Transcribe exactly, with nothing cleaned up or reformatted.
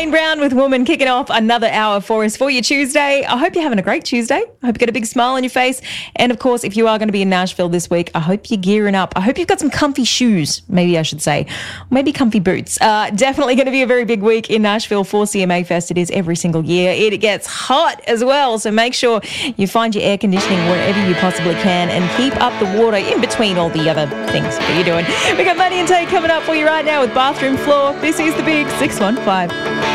Wayne Brown with Woman kicking off another hour for us for your Tuesday. I hope you're having a great Tuesday. I hope you got a big smile on your face. And of course, if you are going to be in Nashville this week, I hope you're gearing up. I hope you've got some comfy shoes, maybe I should say, maybe comfy boots. Uh, definitely going to be a very big week in Nashville for C M A Fest. It is every single year. It gets hot as well. So make sure you find your air conditioning wherever you possibly can and keep up the water in between all the other things that you're doing. We got Money and Tate coming up for you right now with Bathroom Floor. This is the Big six one five.